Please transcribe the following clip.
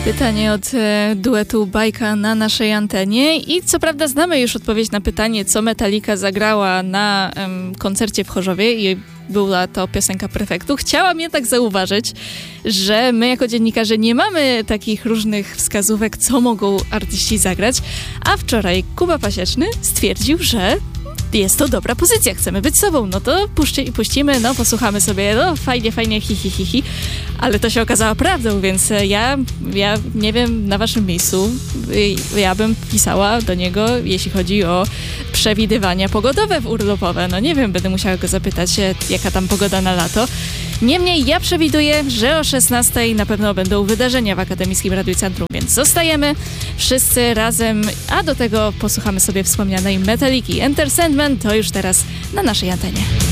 Pytanie od duetu Bajka na naszej antenie i co prawda znamy już odpowiedź na pytanie, co Metallica zagrała na koncercie w Chorzowie i była to piosenka Prefektu. Chciałam jednak zauważyć, że my jako dziennikarze nie mamy takich różnych wskazówek, co mogą artyści zagrać, a wczoraj Kuba Pasieczny stwierdził, że jest to dobra pozycja, chcemy być sobą, no to puścimy, no posłuchamy sobie, no fajnie, hi, ale to się okazało prawdą, więc ja nie wiem, na waszym miejscu ja bym pisała do niego, jeśli chodzi o przewidywania pogodowe urlopowe, no nie wiem, będę musiała go zapytać, jaka tam pogoda na lato. Niemniej ja przewiduję, że o 16:00 na pewno będą wydarzenia w Akademickim Radiu Centrum, więc zostajemy wszyscy razem, a do tego posłuchamy sobie wspomnianej Metalliki. Enter Sandman to już teraz na naszej antenie.